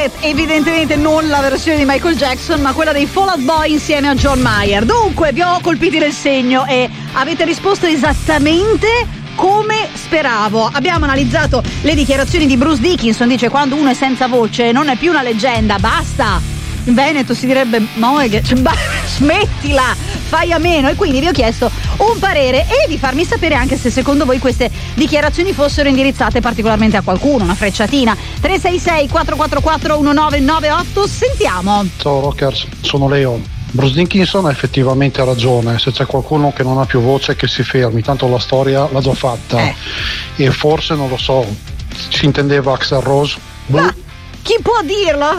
Gret, evidentemente non la versione di Michael Jackson, ma quella dei Fall Out Boy insieme a John Mayer. Dunque, vi ho colpiti nel segno e avete risposto esattamente come speravo. Abbiamo analizzato le dichiarazioni di Bruce Dickinson, dice: quando uno è senza voce non è più una leggenda, basta. In Veneto si direbbe smettila, fai a meno. E quindi vi ho chiesto un parere e di farmi sapere anche se secondo voi queste dichiarazioni fossero indirizzate particolarmente a qualcuno, una frecciatina. 366 444 1998. Sentiamo. Ciao Rockers, sono Leo. Bruce Dickinson ha effettivamente ragione, se c'è qualcuno che non ha più voce che si fermi, tanto la storia l'ha già fatta. E forse, non lo so, si intendeva Axl Rose. Ma chi può dirlo?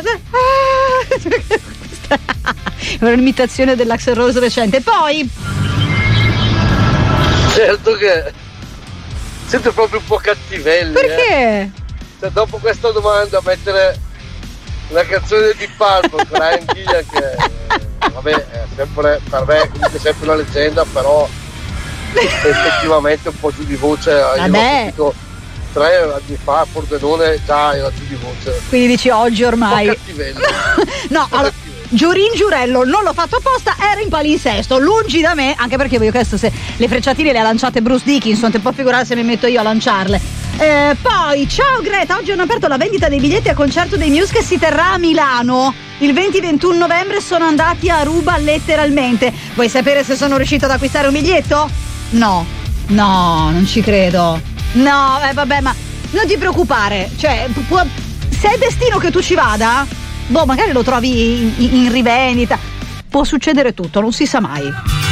È un'imitazione dell'Axl Rose recente. Poi certo che siete proprio un po' cattivelli. Perché? Cioè, dopo questa domanda mettere una canzone di Pulp con Ryan Gillian che vabbè è sempre, per me comunque sempre una leggenda, però effettivamente un po' giù di voce. Io l'ho sentito 3 anni fa, Pordenone già era giù di voce. Quindi dici oggi ormai. No, allora, Giurin Giurello, non l'ho fatto apposta, era in palinsesto, lungi da me, anche perché vi ho chiesto se le frecciatine le ha lanciate Bruce Dickinson, te può figurare se mi metto io a lanciarle. Poi, ciao Greta, oggi hanno aperto la vendita dei biglietti al concerto dei Muse che si terrà a Milano. Il 20-21 novembre sono andati a ruba letteralmente. Vuoi sapere se sono riuscito ad acquistare un biglietto? No, non ci credo. No, vabbè, ma non ti preoccupare, cioè, se è destino che tu ci vada, magari lo trovi in rivendita. Può succedere tutto, non si sa mai.